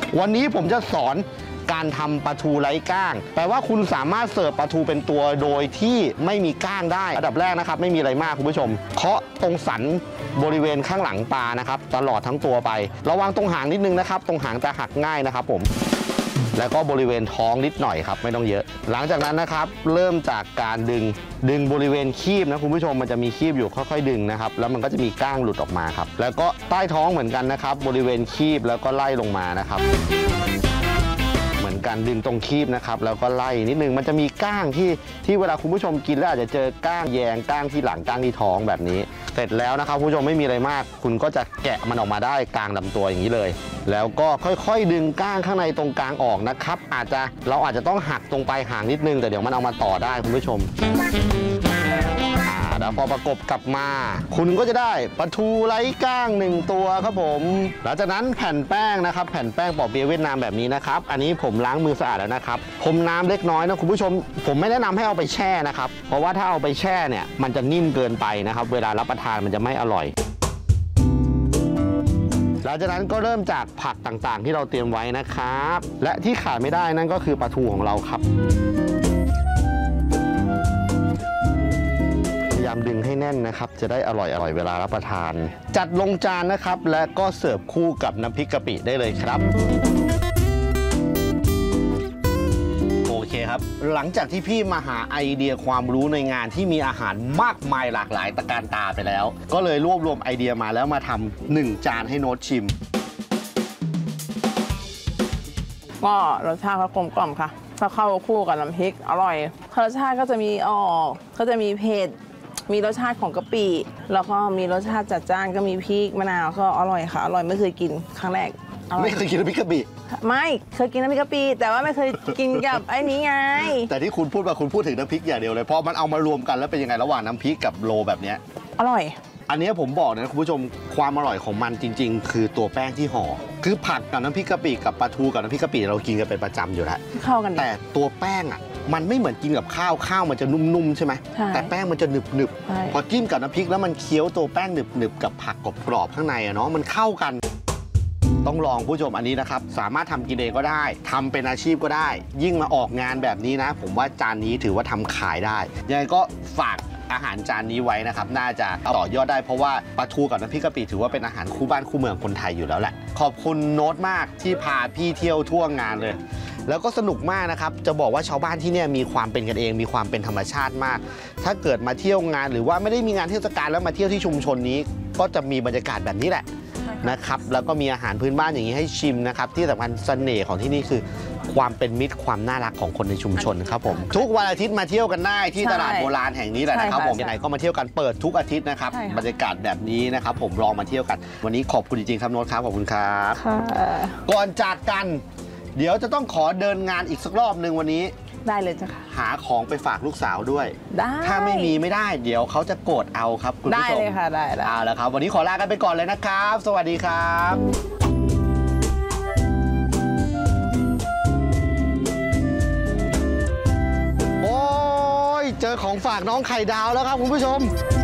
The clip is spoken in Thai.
วันนี้ผมจะสอนการทำปลาทูไร้ก้างแปลว่าคุณสามารถเสิร์ฟปลาทูเป็นตัวโดยที่ไม่มีก้างได้อันดับแรกนะครับไม่มีอะไรมากคุณผู้ชมเคาะตรงสันบริเวณข้างหลังปลานะครับตลอดทั้งตัวไประวังตรงหางนิดนึงนะครับตรงหางจะหักง่ายนะครับผมแล้วก็บริเวณท้องนิดหน่อยครับไม่ต้องเยอะหลังจากนั้นนะครับเริ่มจากการดึงบริเวณคีบนะคุณผู้ชมมันจะมีคีบอยู่ค่อยๆดึงนะครับแล้วมันก็จะมีก้างหลุดออกมาครับแล้วก็ใต้ท้องเหมือนกันนะครับบริเวณคีบแล้วก็ไล่ลงมานะครับเหมือนกันดึงตรงคีบนะครับแล้วก็ไล่นิดนึงมันจะมีก้างที่เวลาคุณผู้ชมกินแล้วอาจจะเจอก้างแยงก้างที่หลังก้างที่ท้องแบบนี้เสร็จแล้วนะครับคุณผู้ชมไม่มีอะไรมากคุณก็จะแกะมันออกมาได้กลางลำตัวอย่างนี้เลยแล้วก็ค่อยๆดึงก้างข้างในตรงกลางออกนะครับเราอาจจะต้องหักตรงปลายหางนิดนึงแต่เดี๋ยวมันเอามาต่อได้คุณผู้ชมแล้วพอประกบกลับมาคุณก็จะได้ปลาทูไร้ก้าง1ตัวครับผมหลังจากนั้นแผ่นแป้งนะครับแผ่นแป้งปอเปี๊ยะเวียดนามแบบนี้นะครับอันนี้ผมล้างมือสะอาดแล้วนะครับพรมน้ำเล็กน้อยนะคุณผู้ชมผมไม่แนะนำให้เอาไปแช่นะครับเพราะว่าถ้าเอาไปแช่เนี่ยมันจะนิ่มเกินไปนะครับเวลารับประทานมันจะไม่อร่อยหลังจากนั้นก็เริ่มจากผักต่างๆที่เราเตรียมไว้นะครับและที่ขาดไม่ได้นั่นก็คือปลาทูของเราครับพยายามดึงให้แน่นนะครับจะได้อร่อยเวลารับประทานจัดลงจานนะครับและก็เสิร์ฟคู่กับน้ำพริกกะปิได้เลยครับโอเคครับหลังจากที่พี่มาหาไอเดียความรู้ในงานที่มีอาหารมากมายหลากหลายตระการตาไปแล้วก็เลยรวบรวมไอเดียมาแล้วมาทำ1จานให้โน้ตชิมก็รสชาติเขากลมกล่อมค่ะพอเข้าคู่กับน้ำพริกอร่อยรสชาติก็จะมีก็จะมีเผ็ดมีรสชาติของกะปิแล้วก็มีรสชาติจัดจ้านก็มีพริกมะนาวก็อร่อยค่ะอร่อยไม่เคยกินครั้งแรกไม่เคยกินน้ำพริกกะปิไม่เคยกินน้ำพริกกะปิแต่ว่าไม่เคยกินกับไอ้นี้ไงแต่ที่คุณพูดมาคุณพูดถึงน้ำพริกอย่างเดียวเลยพอมันเอามารวมกันแล้วเป็นยังไงระหว่างน้ำพริกกับโลแบบนี้อร่อยอันนี้ผมบอกนะคุณผู้ชมความอร่อยของมันจริงๆคือตัวแป้งที่ห่อคือผักกับน้ำพริกกะปิกับปลาทูกับน้ำพริกกะปิเรากินกันเป็นประจำอยู่แล้วเข้ากันแต่ตัวแป้งอ่ะมันไม่เหมือนกินกับข้าวมันจะนุ่มๆใช่ไหมแต่แป้งมันจะหนึบๆพอจิ้มกับน้ำพริกแล้วมันเคี้ยวตัวแป้งหนึบๆกับผักกรอบๆข้างในอะเนาะมันเข้ากันต้องลองผู้ชมอันนี้นะครับสามารถทำกินเองก็ได้ทำเป็นอาชีพก็ได้ยิ่งมาออกงานแบบนี้นะผมว่าจานนี้ถือว่าทำขายได้ยังไงก็ฝากอาหารจานนี้ไว้นะครับน่าจะต่อยอดได้เพราะว่าปลาทูกับน้ำพริกกะปิถือว่าเป็นอาหารคู่บ้านคู่เมืองคนไทยอยู่แล้วแหละขอบคุณโน้ตมากที่พาพี่เที่ยวทั่วงานเลยแล้วก็สนุกมากนะครับจะบอกว่าชาวบ้านที่นี่มีความเป็นกันเองมีความเป็นธรรมชาติมากถ้าเกิดมาเที่ยวงานหรือว่าไม่ได้มีงานเทศกาลแล้วมาเที่ยวที่ชุมชนนี้ก็จะมีบรรยากาศแบบนี้แหละนะครับแล้วก็มีอาหารพื้นบ้านอย่างนี้ให้ชิมนะครับที่สำคัญเสน่ห์ของที่นี่คือความเป็นมิตรความน่ารักของคนในชุมชนครับผมทุกวันอาทิตย์มาเที่ยวกันได้ที่ตลาดโบราณแห่งนี้แหละนะครับผมยังไงก็มาเที่ยวกันเปิดทุกอาทิตย์นะครับบรรยากาศแบบนี้นะครับผมลองมาเที่ยวกันวันนี้ขอบคุณจริงๆครับโน้ตครับขอบคุณครับก่อนจากกันเดี๋ยวจะต้องขอเดินงานอีกสักรอบหนึ่งวันนี้ได้เลยจ้ะค่ะหาของไปฝากลูกสาวด้วยได้ถ้าไม่มีไม่ได้เดี๋ยวเขาจะโกรธเอาครับคุณผู้ชมได้เลยค่ะได้เอาละครับวันนี้ขอลากันไปก่อนเลยนะครับสวัสดีครับโอ้ยเจอของฝากน้องไข่ดาวแล้วครับคุณผู้ชม